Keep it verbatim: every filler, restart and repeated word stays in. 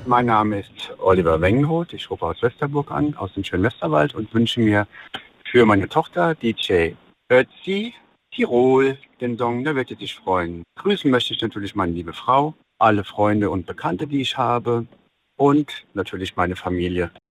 Mein Name ist Oliver Wengenroth. Ich rufe aus Westerburg an, aus dem schönen Westerwald und wünsche mir für meine Tochter D J Ötzi Tirol den Song, der wird sich freuen. Grüßen möchte ich natürlich meine liebe Frau, alle Freunde und Bekannte, die ich habe und natürlich meine Familie.